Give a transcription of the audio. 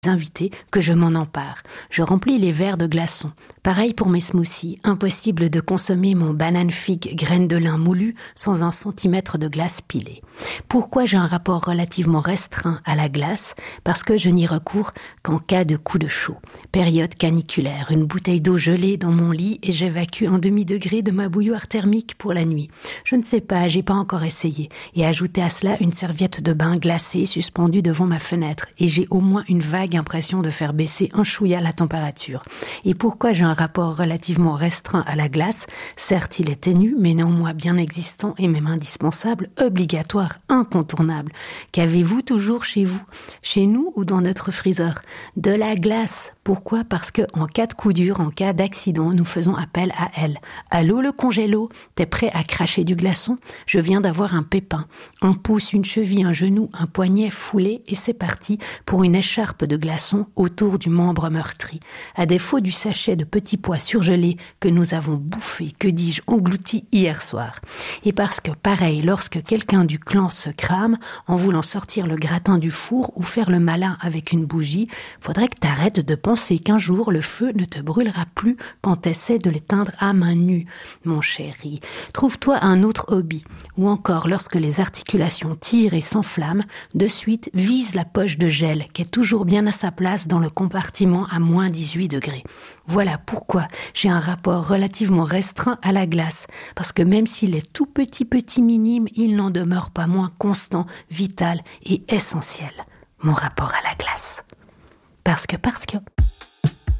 invités que je m'en empare. Je remplis les verres de glaçons. Pareil pour mes smoothies, impossible de consommer mon banane figue graine de lin moulu sans 1 centimètre de glace pilée. Pourquoi j'ai un rapport relativement restreint à la glace? Parce que je n'y recours qu'en cas de coup de chaud. Période caniculaire, une bouteille d'eau gelée dans mon lit et j'évacue 1 demi-degré de ma bouilloire thermique pour la nuit. Je ne sais pas, j'ai pas encore essayé. Et ajouter à cela une serviette de bain glacée suspendue devant ma fenêtre. Et j'ai au moins une vague impression de faire baisser un chouïa la température. Et pourquoi j'ai un rapport relativement restreint à la glace? Certes, il est ténu, mais néanmoins bien existant et même indispensable, obligatoire, incontournable. Qu'avez-vous toujours chez vous? Chez nous ou dans notre freezer? De la glace. Pourquoi? Parce que en cas de coup dur, en cas d'accident, nous faisons appel à elle. Allô le congélo? T'es prêt à cracher du glaçon? Je viens d'avoir un pépin. Un pouce, une cheville, un genou, un poignet foulé et c'est parti pour une écharpe de glaçon autour du membre meurtri. À défaut du sachet de petits pois surgelés que nous avons bouffé, que dis-je, englouti hier soir. Et parce que pareil, lorsque quelqu'un du clan se crame en voulant sortir le gratin du four ou faire le malin avec une bougie, faudrait que t'arrêtes de penser qu'un jour le feu ne te brûlera plus quand t'essaies de l'éteindre à main nue. Mon chéri, trouve-toi un autre hobby. Ou encore, lorsque les articulations tirent et s'enflamment, de suite vise la poche de gel qui est toujours bien à sa place dans le compartiment à moins 18 degrés. Voilà pourquoi j'ai un rapport relativement restreint à la glace. Parce que même s'il est tout petit minime, il n'en demeure pas moins constant, vital et essentiel. Mon rapport à la glace. Parce que...